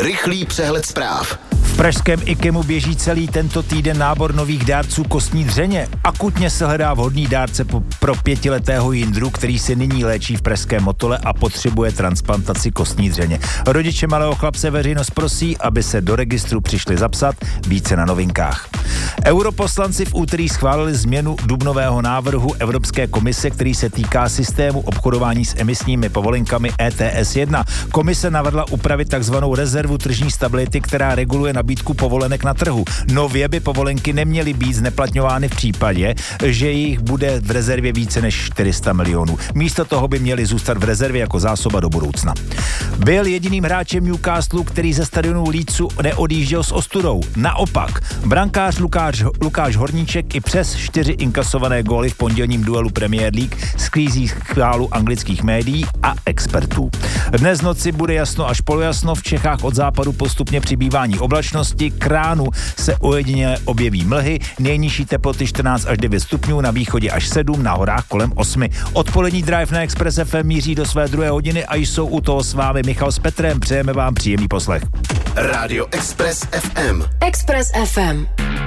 Rychlý přehled zpráv. V pražském IKEMu běží celý tento týden nábor nových dárců kostní dřeně. Akutně se hledá vhodný dárce pro 5letého Jindru, který se nyní léčí v pražském Motole a potřebuje transplantaci kostní dřeně. Rodiče malého chlapce veřejnost prosí, aby se do registru přišli zapsat. Více na novinkách. Europoslanci v úterý schválili změnu dubnového návrhu Evropské komise, který se týká systému obchodování s emisními povolenkami ETS 1. Komise navrhla upravit takzvanou rezervu tržní stability, která reguluje nabídku povolenek na trhu. Nově by povolenky neměly být zneplatňovány v případě, že jich bude v rezervě více než 400 milionů. Místo toho by měly zůstat v rezervě jako zásoba do budoucna. Byl jediným hráčem Newcastlu, který ze stadionu Leedsu neodjížděl s ostudou. Naopak, brankář Lukáš Horníček i přes 4 inkasované góly v pondělním duelu Premier League sklízí chválu anglických médií a expertů. Dnes v noci bude jasno až polojasno, v Čechách od západu postupně přibývání oblačnosti, k ránu se ojediněle objeví mlhy, nejnižší teploty 14 až 9 stupňů, na východě až 7, na horách kolem 8. Odpolední drive na Express FM míří do své 2. hodiny a jsou u toho s vámi Michal s Petrem. Přejeme vám příjemný poslech. Rádio Express FM. Express FM.